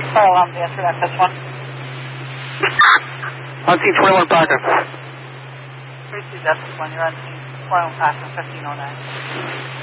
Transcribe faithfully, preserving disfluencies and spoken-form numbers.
Oh, I'm the answer access one. On T twenty-one Parker. three two, that's one. You're on T twenty-one Parker, fifteen oh nine.